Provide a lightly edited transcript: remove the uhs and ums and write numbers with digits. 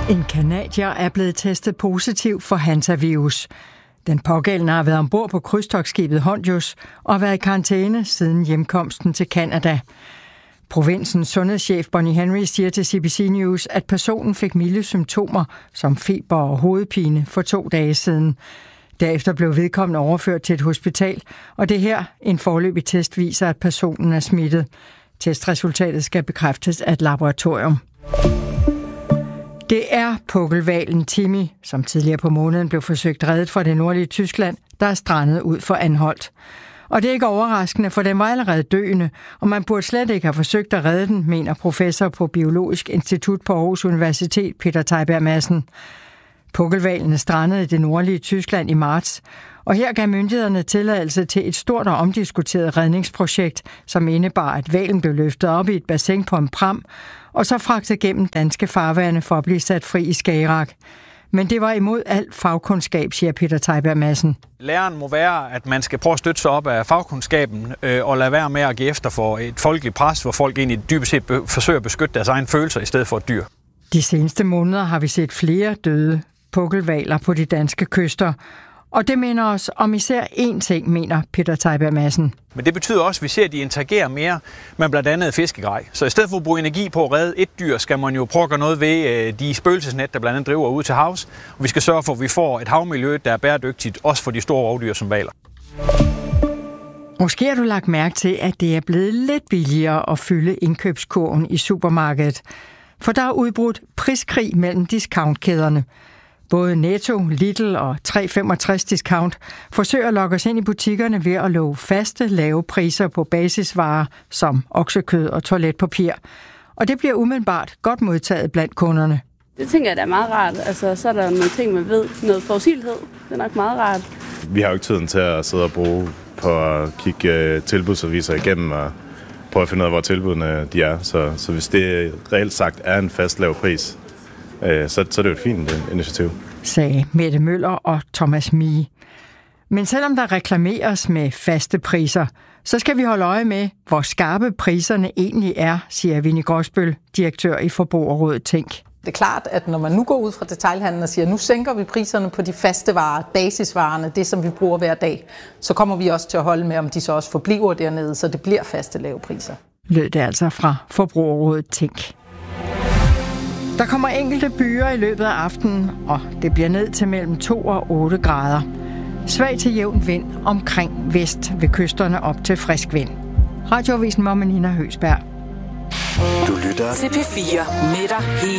En canadier er blevet testet positiv for hantavirus. Den pågældende har været ombord på krydstogtskibet Hondius og været i karantæne siden hjemkomsten til Canada. Provinsens sundhedschef Bonnie Henry siger til CBC News, at personen fik milde symptomer som feber og hovedpine for 2 dage siden. Derefter blev vedkommende overført til et hospital, og det her en foreløbig test viser, at personen er smittet. Testresultatet skal bekræftes af et laboratorium. Det er pukkelhvalen Timmy, som tidligere på måneden blev forsøgt reddet fra det nordlige Tyskland, der er strandet ud for Anholt. Og det er ikke overraskende, for den var allerede døende, og man burde slet ikke have forsøgt at redde den, mener professor på Biologisk Institut på Aarhus Universitet, Peter Teiberg Madsen. Pukkelhvalen strandede i det nordlige Tyskland i marts, og her gav myndighederne tilladelse til et stort og omdiskuteret redningsprojekt, som indebar, at hvalen blev løftet op i et bassin på en pram, og så fragtet gennem danske farvande for at blive sat fri i Skagerrak. Men det var imod al fagkundskab, siger Peter Teiberg Madsen. Læren må være, at man skal prøve at støtte sig op af fagkundskaben og lade være med at give efter for et folkeligt pres, hvor folk egentlig dybest set forsøger at beskytte deres egne følelser i stedet for et dyr. De seneste måneder har vi set flere døde pukkelhvaler på de danske kyster. Og det minder os om især én ting, mener Peter Teiberg Madsen. Men det betyder også, at vi ser, at de interagerer mere med blandt andet fiskegrej. Så i stedet for at bruge energi på at redde et dyr, skal man jo prøve at gøre noget ved de spøgelsesnet, der blandt andet driver ud til havs. Og vi skal sørge for, at vi får et havmiljø, der er bæredygtigt, også for de store rovdyr som hvaler. Måske har du lagt mærke til, at det er blevet lidt billigere at fylde indkøbskurven i supermarkedet. For der er udbrudt priskrig mellem discountkæderne. Både Netto, Lidl og 365 Discount forsøger at lokke os ind i butikkerne ved at love faste, lave priser på basisvarer som oksekød og toiletpapir. Og det bliver umiddelbart godt modtaget blandt kunderne. Det tænker jeg, der er meget rart. Altså, så er der nogle ting, man ved. Noget forudsigelighed. Det er nok meget rart. Vi har jo ikke tiden til at sidde og bruge på at kigge tilbudsaviser igennem og prøve at finde ud af, hvor tilbudene de er. Så hvis det reelt sagt er en fast lav pris, så er det jo et fint initiativ, sagde Mette Møller og Thomas Mie. Men selvom der reklameres med faste priser, så skal vi holde øje med, hvor skarpe priserne egentlig er, siger Vinnie Gråsbøl, direktør i Forbrugerrådet Tænk. Det er klart, at når man nu går ud fra detailhandlen og siger, nu sænker vi priserne på de faste varer, basisvarerne, det som vi bruger hver dag, så kommer vi også til at holde med, om de så også forbliver dernede, så det bliver faste lave priser. Lød det altså fra Forbrugerrådet Tænk. Der kommer enkelte byer i løbet af aftenen, og det bliver ned til mellem 2 og 8 grader. Svag til jævn vind omkring vest ved kysterne op til frisk vind. Radioavisen med Nina Høgsberg. Du lytter til P4 med dig hele